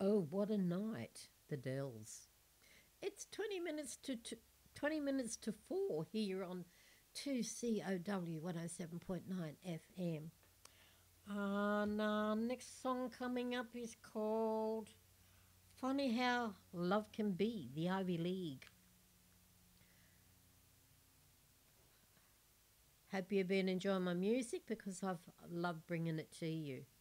Oh, what a night, the Dells. It's 20 minutes to 4 here on 2COW 107.9 FM. And our next song coming up is called Funny How Love Can Be, the Ivy League. Hope you've been enjoying my music because I've loved bringing it to you.